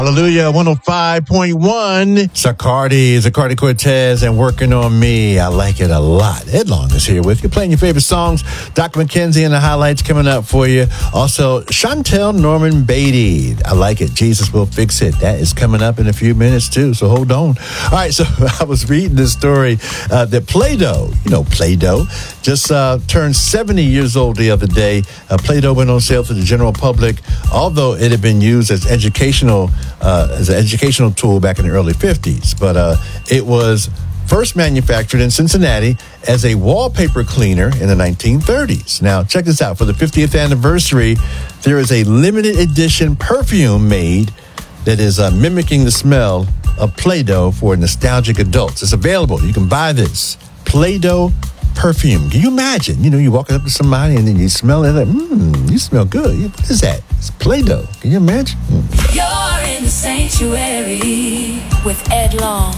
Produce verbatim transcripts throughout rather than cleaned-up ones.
Hallelujah, one oh five point one. Zacardi, Zacardi Cortez, and Working on Me. I like it a lot. Ed Long is here with you, playing your favorite songs. Doctor McKenzie and the highlights coming up for you. Also, Chantel Norman Beatty. I like it. Jesus Will Fix It. That is coming up in a few minutes, too, so hold on. All right, so I was reading this story uh, that Play-Doh, you know Play-Doh, just uh, turned seventy years old the other day. Uh, Play-Doh went on sale to the general public, although it had been used as educational Uh, as an educational tool back in the early fifties. But uh, it was first manufactured in Cincinnati as a wallpaper cleaner in the nineteen thirties. Now, check this out. For the fiftieth anniversary, there is a limited edition perfume made that is uh, mimicking the smell of Play-Doh for nostalgic adults. It's available. You can buy this. Play-Doh perfume. Can you imagine? You know, you walking up to somebody and then you smell it like, mmm, you smell good. What is that? It's Play-Doh. Can you imagine? Mm. You're in the sanctuary with Ed Long.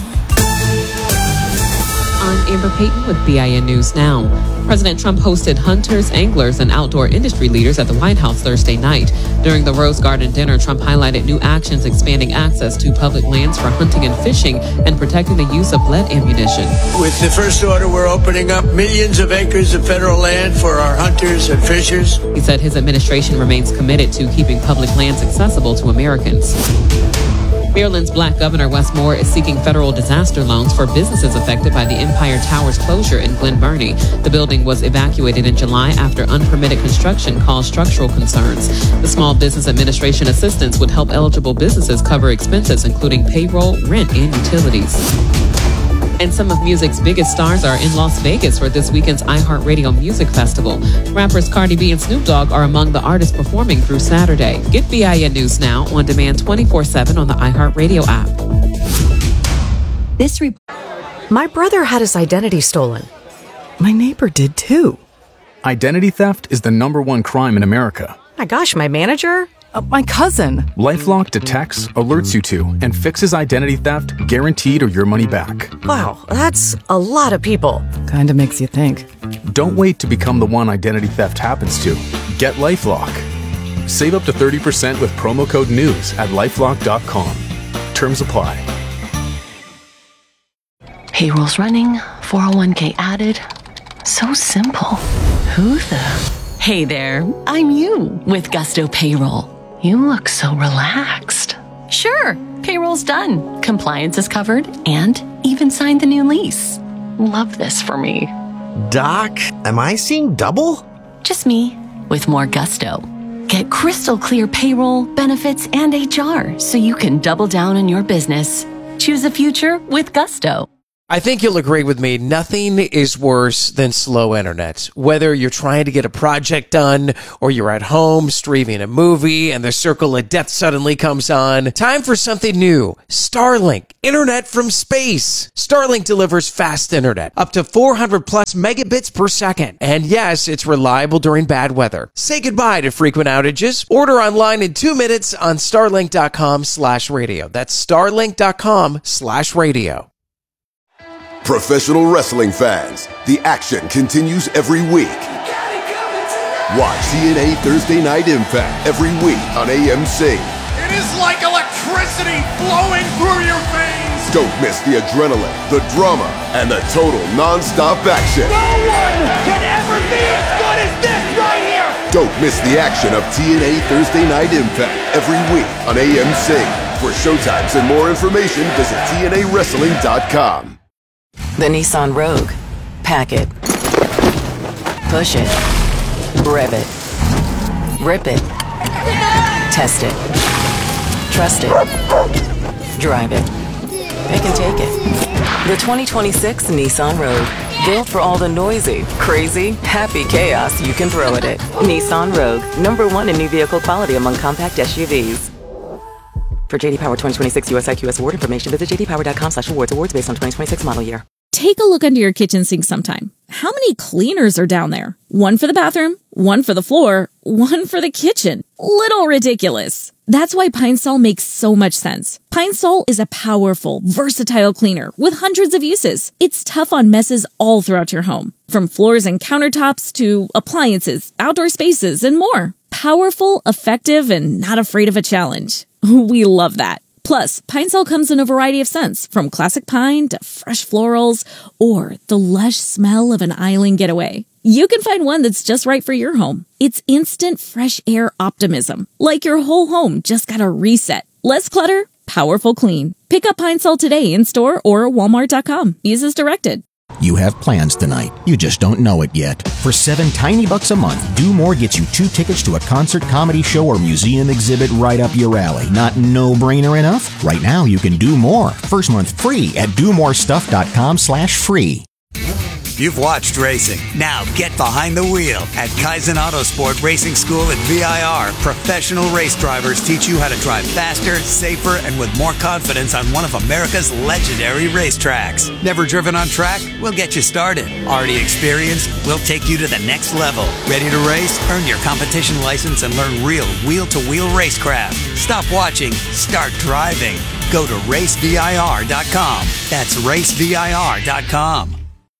I'm Amber Payton with B I N News Now. President Trump hosted hunters, anglers, and outdoor industry leaders at the White House Thursday night. During the Rose Garden dinner, Trump highlighted new actions expanding access to public lands for hunting and fishing and protecting the use of lead ammunition. With the first order, we're opening up millions of acres of federal land for our hunters and fishers. He said his administration remains committed to keeping public lands accessible to Americans. Maryland's Black Governor Wes Moore is seeking federal disaster loans for businesses affected by the Empire Towers closure in Glen Burnie. The building was evacuated in July after unpermitted construction caused structural concerns. The Small Business Administration assistance would help eligible businesses cover expenses including payroll, rent, and utilities. And some of music's biggest stars are in Las Vegas for this weekend's iHeartRadio Music Festival. Rappers Cardi B and Snoop Dogg are among the artists performing through Saturday. Get B I N News Now on demand twenty-four seven on the iHeartRadio app. This re- My brother had his identity stolen. My neighbor did too. Identity theft is the number one crime in America. My gosh, my manager? Uh, my cousin. LifeLock detects, alerts you to, and fixes identity theft guaranteed or your money back. Wow, that's a lot of people. Kinda makes you think. Don't wait to become the one identity theft happens to. Get LifeLock. Save up to thirty percent with promo code NEWS at lifelock dot com. Terms apply. Payroll's running, four oh one k added. So simple. Who the... Hey there, I'm you with Gusto Payroll. You look so relaxed. Sure, payroll's done. Compliance is covered and even signed the new lease. Love this for me. Doc, am I seeing double? Just me with more gusto. Get crystal clear payroll, benefits, and H R so you can double down on your business. Choose a future with Gusto. I think you'll agree with me. Nothing is worse than slow internet. Whether you're trying to get a project done or you're at home streaming a movie and the circle of death suddenly comes on. Time for something new. Starlink. Internet from space. Starlink delivers fast internet. Up to four hundred plus megabits per second. And yes, it's reliable during bad weather. Say goodbye to frequent outages. Order online in two minutes on starlink.com slash radio. That's starlink.com slash radio. Professional wrestling fans, the action continues every week. Watch T N A Thursday Night Impact every week on A M C. It is like electricity flowing through your veins. Don't miss the adrenaline, the drama, and the total non-stop action. No one can ever be as good as this right here. Don't miss the action of T N A Thursday Night Impact every week on A M C. For showtimes and more information, visit T N A wrestling dot com. The Nissan Rogue. Pack it. Push it. Rev it. Rip it. Test it. Trust it. Drive it. Pick and take it. The twenty twenty-six Nissan Rogue. Built for all the noisy, crazy, happy chaos you can throw at it. Nissan Rogue. Number one in new vehicle quality among compact S U Vs. For J D Power twenty twenty-six U S I Q S award information, visit j d power dot com slash awards. Awards based on twenty twenty-six model year. Take a look under your kitchen sink sometime. How many cleaners are down there? One for the bathroom, one for the floor, one for the kitchen. Little ridiculous. That's why Pine Sol makes so much sense. Pine Sol is a powerful, versatile cleaner with hundreds of uses. It's tough on messes all throughout your home, from floors and countertops to appliances, outdoor spaces, and more. Powerful, effective, and not afraid of a challenge. We love that. Plus, Pine Sol comes in a variety of scents, from classic pine to fresh florals or the lush smell of an island getaway. You can find one that's just right for your home. It's instant fresh air optimism, like your whole home just got a reset. Less clutter, powerful clean. Pick up Pine Sol today in store or walmart dot com. Use as directed. You have plans tonight. You just don't know it yet. For seven tiny bucks a month, Do More gets you two tickets to a concert, comedy show, or museum exhibit right up your alley. Not no-brainer enough? Right now, you can do more. First month free at do more stuff dot com slash free. You've watched racing. Now get behind the wheel. At Kaizen Autosport Racing School at V I R, professional race drivers teach you how to drive faster, safer, and with more confidence on one of America's legendary racetracks. Never driven on track? We'll get you started. Already experienced? We'll take you to the next level. Ready to race? Earn your competition license and learn real wheel-to-wheel racecraft. Stop watching. Start driving. Go to race V I R dot com. That's race V I R dot com.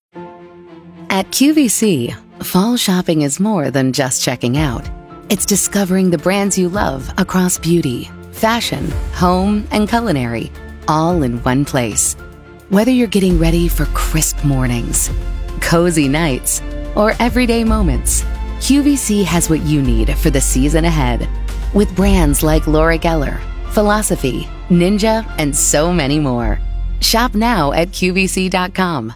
At Q V C, fall shopping is more than just checking out. It's discovering the brands you love across beauty, fashion, home, and culinary, all in one place. Whether you're getting ready for crisp mornings, cozy nights, or everyday moments, Q V C has what you need for the season ahead. With brands like Laura Geller, Philosophy, Ninja, and so many more. Shop now at Q V C dot com.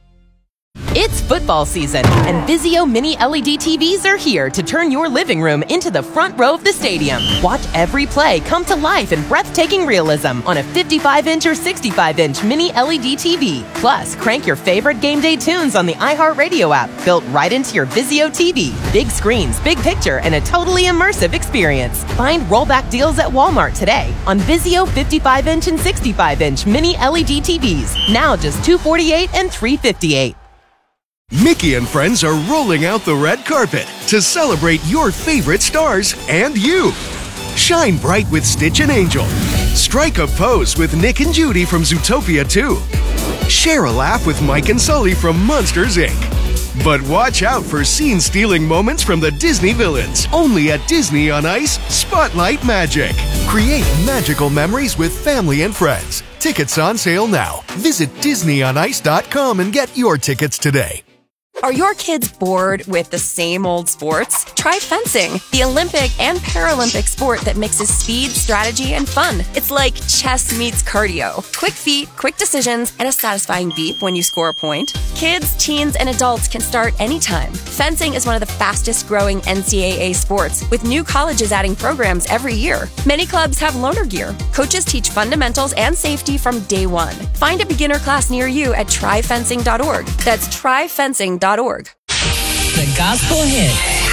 It's football season, and Vizio Mini L E D T Vs are here to turn your living room into the front row of the stadium. Watch every play come to life in breathtaking realism on a fifty-five inch or sixty-five inch Mini L E D T V. Plus, crank your favorite game day tunes on the iHeartRadio app, built right into your Vizio T V. Big screens, big picture, and a totally immersive experience. Find rollback deals at Walmart today on Vizio fifty-five inch and sixty-five inch Mini L E D T Vs. Now just two hundred forty-eight dollars and three hundred fifty-eight dollars. Mickey and friends are rolling out the red carpet to celebrate your favorite stars and you. Shine bright with Stitch and Angel. Strike a pose with Nick and Judy from Zootopia two. Share a laugh with Mike and Sully from Monsters, Incorporated. But watch out for scene-stealing moments from the Disney villains. Only at Disney on Ice Spotlight Magic. Create magical memories with family and friends. Tickets on sale now. Visit Disney on Ice dot com and get your tickets today. Are your kids bored with the same old sports? Try fencing, the Olympic and Paralympic sport that mixes speed, strategy, and fun. It's like chess meets cardio. Quick feet, quick decisions, and a satisfying beep when you score a point. Kids, teens, and adults can start anytime. Fencing is one of the fastest growing N C double A sports, with new colleges adding programs every year. Many clubs have loaner gear. Coaches teach fundamentals and safety from day one. Find a beginner class near you at try fencing dot org. That's try fencing dot org. The Gospel Hit.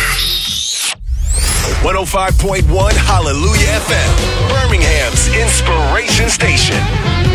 one oh five point one Hallelujah F M, Birmingham's inspiration station.